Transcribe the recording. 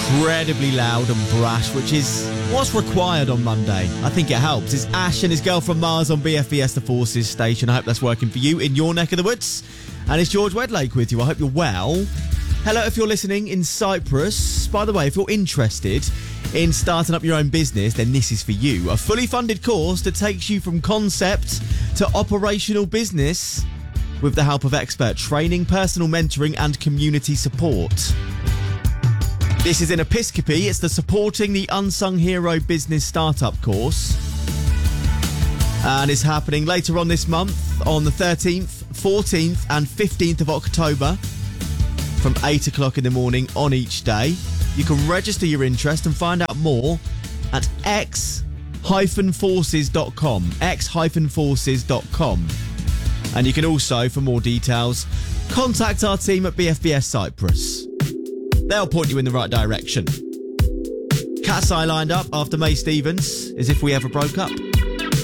incredibly loud and brash, which is what's required on Monday. I think it helps. It's Ash and his girl from Mars on BFBS The Forces station. I hope that's working for you in your neck of the woods. And it's George Wedlake with you. I hope you're well. Hello if you're listening in Cyprus. By the way, if you're interested in starting up your own business, then this is for you. A fully funded course that takes you from concept to operational business with the help of expert training, personal mentoring and community support. This is in Episcopi. It's the Supporting the Unsung Hero Business Startup course. And it's happening later on this month on the 13th, 14th and 15th of October from 8 o'clock in the morning on each day. You can register your interest and find out more at x-forces.com. x-forces.com. And you can also, for more details, contact our team at BFBS Cyprus. They'll point you in the right direction. Cat's Eye lined up after May Stevens, As If We Ever Broke Up.